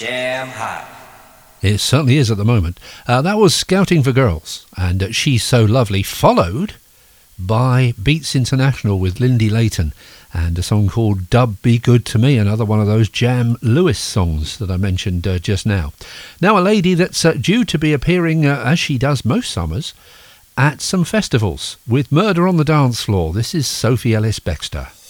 Jam hot. It certainly is at the moment. That was Scouting for Girls and She's So Lovely, followed by Beats International with Lindy Layton and a song called Dub Be Good to Me, another one of those Jam Lewis songs that I mentioned just now. Now a lady that's due to be appearing, as she does most summers, at some festivals with Murder on the Dance Floor. This is Sophie Ellis-Bextor.